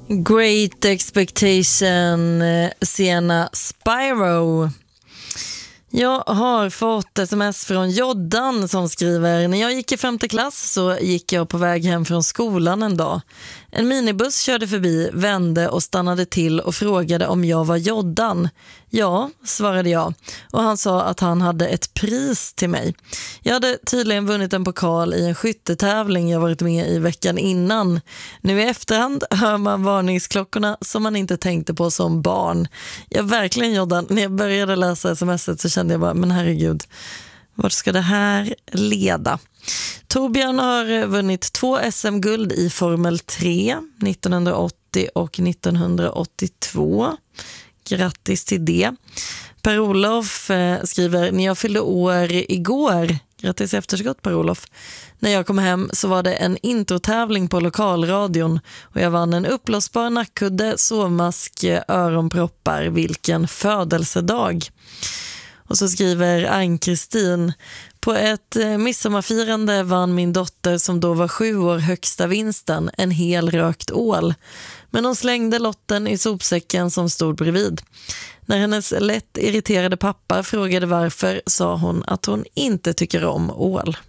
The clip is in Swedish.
Great Expectation, Sienna Spyro. Jag har fått sms från Joddan som skriver: när jag gick i 5:e klass så gick jag på väg hem från skolan en dag. En minibuss körde förbi, vände och stannade till och frågade om jag var Joddan. Ja, svarade jag, och han sa att han hade ett pris till mig. Jag hade tydligen vunnit en pokal i en skyttetävling jag varit med i veckan innan. Nu i efterhand hör man varningsklockorna som man inte tänkte på som barn. Jag verkligen Joddan, när jag började läsa smset så kände jag bara, men herregud, vart ska det här leda? Torbjörn har vunnit 2 SM-guld i Formel 3 1980 och 1982. Grattis till det. Per-Olof skriver: när jag fyllde år igår, grattis efterskott Per-Olof. När jag kom hem så var det en introtävling på lokalradion och jag vann en uppblåsbar nackkudde, sovmask, öronproppar. Vilken födelsedag. Och så skriver Ann-Kristin: på ett midsommarfirande vann min dotter som då var 7 år högsta vinsten, en hel rökt ål. Men hon slängde lotten i sopsäcken som stod bredvid. När hennes lätt irriterade pappa frågade varför sa hon att hon inte tycker om ål.